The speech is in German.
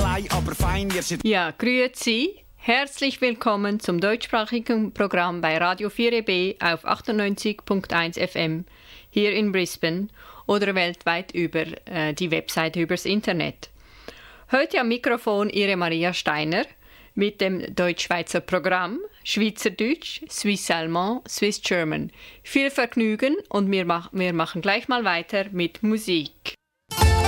klein, aber fein. Ihr seid Ja, grüezi. Herzlich willkommen zum deutschsprachigen Programm bei Radio 4EB auf 98.1 FM hier in Brisbane oder weltweit über die Webseite übers Internet. Heute am Mikrofon Ihre Maria Steiner mit dem Deutsch-Schweizer Programm Schweizerdeutsch, Swiss-Allemand, Swiss-German. Viel Vergnügen und wir machen gleich mal weiter mit Musik.